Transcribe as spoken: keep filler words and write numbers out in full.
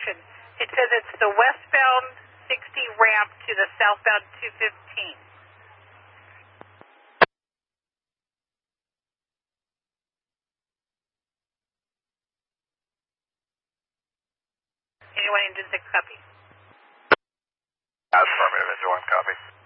direction. It says it's the westbound sixty ramp to the southbound two fifteen. Anyone engine six copy? Affirmative, engine one copy.